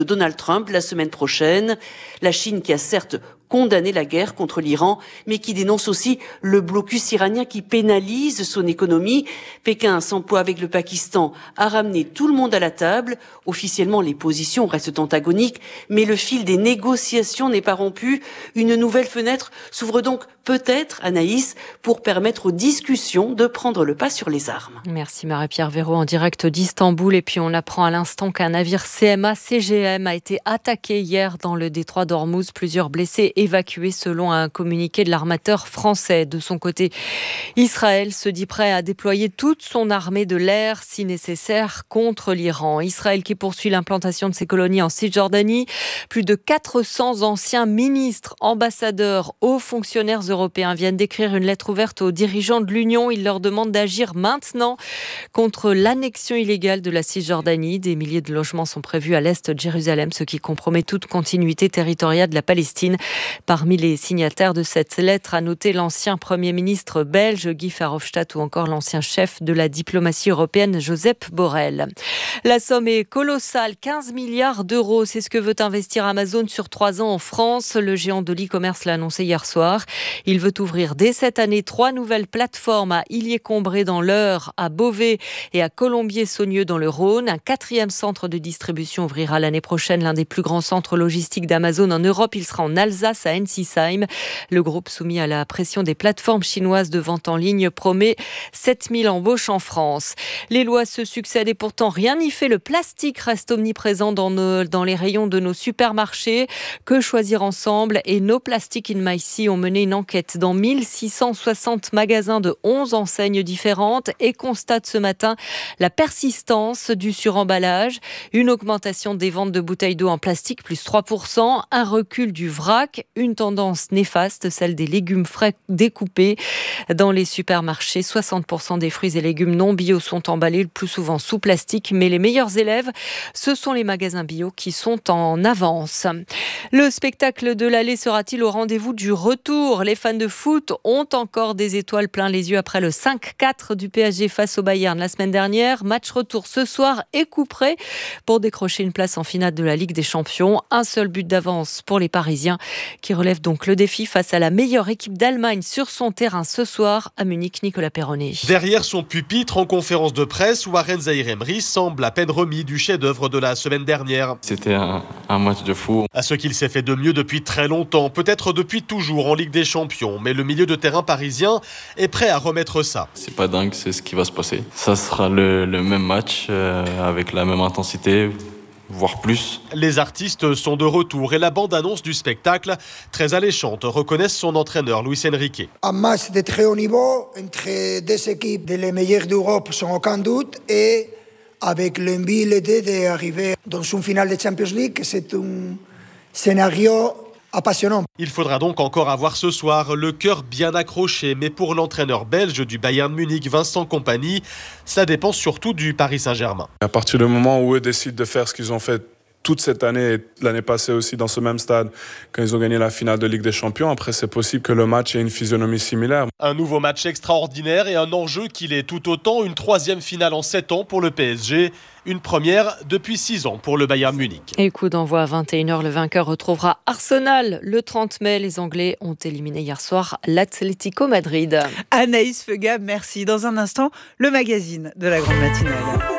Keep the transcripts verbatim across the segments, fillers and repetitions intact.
de Donald Trump la semaine prochaine. La Chine qui a certes condamné la guerre contre l'Iran, mais qui dénonce aussi le blocus iranien qui pénalise son économie. Pékin s'emploie avec le Pakistan à ramener tout le monde à la table. Officiellement, les positions restent antagoniques, mais le fil des négociations n'est pas rompu. Une nouvelle fenêtre s'ouvre donc peut-être, Anaïs, pour permettre aux discussions de prendre le pas sur les armes. Merci Marie-Pierre Véraud en direct d'Istanbul. Et puis on apprend à l'instant qu'un navire C M A C G M a été attaqué hier dans le détroit d'Ormuz. Plusieurs blessés évacués selon un communiqué de l'armateur français. De son côté, Israël se dit prêt à déployer toute son armée de l'air si nécessaire contre l'Iran. Israël qui poursuit l'implantation de ses colonies en Cisjordanie. Plus de quatre cents anciens ministres, ambassadeurs, hauts fonctionnaires européens viennent d'écrire une lettre ouverte aux dirigeants de l'Union. Ils leur demandent d'agir maintenant contre l'annexion illégale de la Cisjordanie. Des milliers de logements sont prévus à l'est de Jérusalem, ce qui compromet toute continuité territoriale de la Palestine. Parmi les signataires de cette lettre, à noter l'ancien Premier ministre belge Guy Verhofstadt ou encore l'ancien chef de la diplomatie européenne Josep Borrell. La somme est colossale, quinze milliards d'euros. C'est ce que veut investir Amazon sur trois ans en France. Le géant de l'e-commerce l'a annoncé hier soir. Il veut ouvrir dès cette année trois nouvelles plateformes à Illier-Combré dans l'Eure, à Beauvais et à Colombier-Saunieux dans le Rhône. Un quatrième centre de distribution ouvrira l'année prochaine, l'un des plus grands centres logistiques d'Amazon en Europe. Il sera en Alsace, à Ensisheim. Le groupe soumis à la pression des plateformes chinoises de vente en ligne promet sept mille embauches en France. Les lois se succèdent et pourtant rien n'y fait. Le plastique reste omniprésent dans, nos, dans les rayons de nos supermarchés. Que choisir ensemble? Et No Plastic in My Sea ont mené une enquête dans mille six cent soixante magasins de onze enseignes différentes et constatent ce matin la persistance du suremballage, une augmentation des ventes de bouteilles d'eau en plastique, plus trois pour cent, un recul du vrac, une tendance néfaste, celle des légumes frais découpés. Dans les supermarchés, soixante pour cent des fruits et légumes non bio sont emballés, le plus souvent sous plastique, mais les meilleurs élèves, ce sont les magasins bio qui sont en avance. Le spectacle de l'aller sera-t-il au rendez-vous du retour? Les fans de foot ont encore des étoiles plein les yeux après le cinq quatre du P S G face au Bayern la semaine dernière. Match retour ce soir et coup près pour décrocher une place en finale de la Ligue des Champions. Un seul but d'avance pour les Parisiens qui relèvent donc le défi face à la meilleure équipe d'Allemagne sur son terrain ce soir à Munich. Nicolas Perronnet. Derrière son pupitre en conférence de presse, Warren Zaïre-Emery semble à peine remis du chef-d'œuvre de la semaine dernière. C'était un, un match de fou. À ce qu'il s'est fait de mieux depuis très longtemps, peut-être depuis toujours en Ligue des Champions, mais le milieu de terrain parisien est prêt à remettre ça. C'est pas dingue, c'est ce qui va se passer. Ça sera le, le même match euh, avec la même intensité, voire plus. Les artistes sont de retour et la bande-annonce du spectacle, très alléchante, reconnaissent son entraîneur Luis Enrique. Un match de très haut niveau entre deux équipes de les meilleures d'Europe sans aucun doute et avec l'envie l'idée d'arriver dans une finale de Champions League, c'est un scénario appassionnant. Il faudra donc encore avoir ce soir le cœur bien accroché, mais pour l'entraîneur belge du Bayern Munich, Vincent Kompany, ça dépend surtout du Paris Saint-Germain. À partir du moment où eux décident de faire ce qu'ils ont fait toute cette année et l'année passée aussi dans ce même stade, quand ils ont gagné la finale de Ligue des Champions, après c'est possible que le match ait une physionomie similaire. Un nouveau match extraordinaire et un enjeu qu'il est tout autant, une troisième finale en sept ans pour le P S G. Une première depuis six ans pour le Bayern Munich. Et coup d'envoi à vingt et une heures, le vainqueur retrouvera Arsenal le trente mai. Les Anglais ont éliminé hier soir l'Atlético Madrid. Anaïs Fega, merci. Dans un instant, le magazine de la Grande Matinale.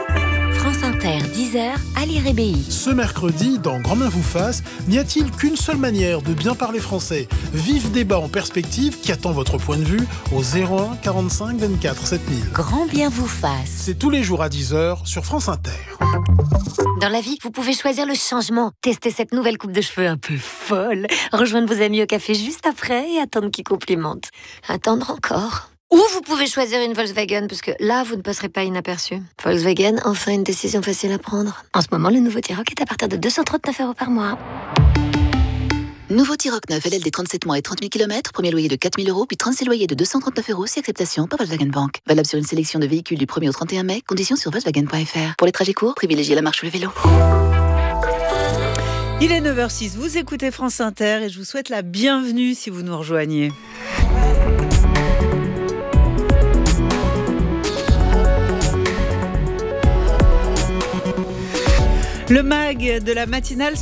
France Inter, dix heures, Ali Rébéi. Ce mercredi, dans Grand Bien vous fasse, n'y a-t-il qu'une seule manière de bien parler français? Vif débat en perspective qui attend votre point de vue au zéro un quarante-cinq vingt-quatre sept mille. Grand Bien vous fasse. C'est tous les jours à dix heures sur France Inter. Dans la vie, vous pouvez choisir le changement. Tester cette nouvelle coupe de cheveux un peu folle. Rejoindre vos amis au café juste après et attendre qu'ils complimentent. Attendre encore. Ou vous pouvez choisir une Volkswagen, parce que là, vous ne passerez pas inaperçu. Volkswagen, enfin une décision facile à prendre. En ce moment, le nouveau T-Roc est à partir de deux cent trente-neuf euros par mois. Nouveau T-Roc neuf L L D trente-sept mois et trente mille kilomètres, premier loyer de quatre mille euros, puis trente-six loyers de deux cent trente-neuf euros, si acceptation par Volkswagen Bank. Valable sur une sélection de véhicules du premier au trente et un mai, conditions sur Volkswagen point F R. Pour les trajets courts, privilégiez la marche ou le vélo. Il est neuf heures six, vous écoutez France Inter et je vous souhaite la bienvenue si vous nous rejoignez. Le mag de la matinale